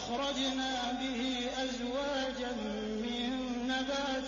فأخرجنا به أزواجا من نبات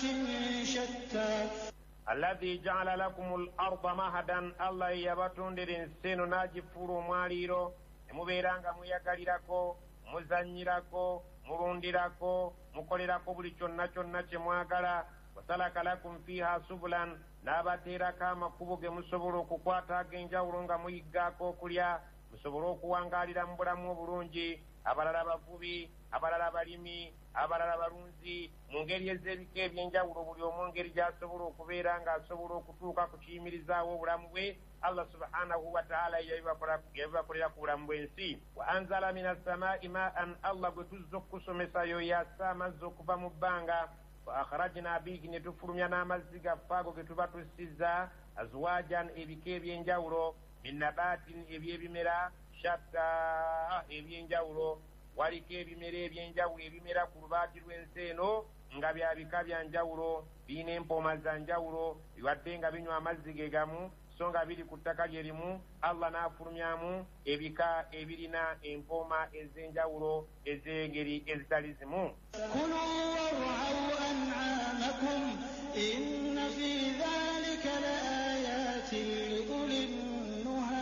شتى الذي جعل لكم الأرض مهدا الله يبتندر سينو ناجفuru mwaliro mubeeranga muyagalirako muzanyirako mulundirako mukolerako buli kyonna kyonna kye mwagala wasalaka lakum fiha subulan n'abateerako amakubo ge musobola okukwata ag'enjawulo nga muyiggaako okulya musobole okuwangaalira mu bulamu obulungi abalala bavubi abalala balimi abalala balunzi mu ngeri ez'ebika ebyenjawulo buli omu ngeri gy'asobola okubeera ng'asobola okutuuka ku kiyimirizaawo obulamu bwe Allah subhanahu wa ta'ala yabibakolera ku bulamu bw'ensi wa anzala mina samaa'i ma'an Allah gwe tuzza okukusomesa yo yassa amazzi okuva mu bbanga fa akhrajna bihi ne tufulumya n'amazzi gaffe ago ge tuba tussizza azwajan ebika ebyenjawulo min nabatin ebyebimera shatta ebyenjawulo waliko ebimera ebyenjawulo ebimera ku lubaati lw'ensi eno nga bya bika bya njawulo birina empooma za njawulo biwadde nga binywa amazzi ge gamu so nga biri ku ttaka lye limu Allah n'afulumyamu ebika ebirina empooma ez'enjawulo ez'engeri ezitali zimu. Kulu war'aw an'amakum inna fi dhalika laayatin liulin nuha.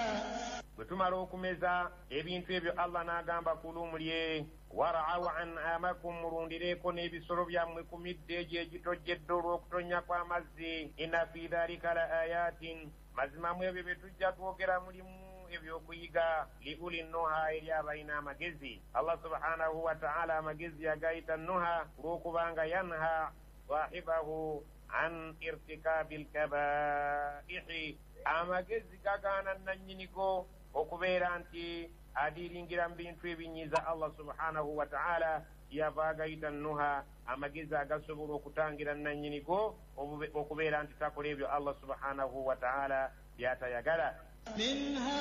Bwe tumala okumeza ebintu ebyo Allah n'agamba kulu mulye war'aw an'amakum mulundireeko n'ebisolo byammwe ku midde egyo egitojjedde olw'okutonnya kw'amazzi inna fi dhalika laayatin mazima mu ebyo bye tujja twogera mulimu ebyokuyiga liuli nuha eri abalina amagezi. Allah subhanahu wa ta'ala amagezi yagayita nuha olw'okubanga yanha sahibahu an irtikabi lkabaihi amagezi gagaana nannyinigo okubeera nti adiringira mu bintu ebinyiza Allah subhanahu wa ta'ala yava agayita nuha amagezi agasobola okutangira nannyinigo okubeera nti takola ebyo Allah subhanahu wa ta'ala byatayagala.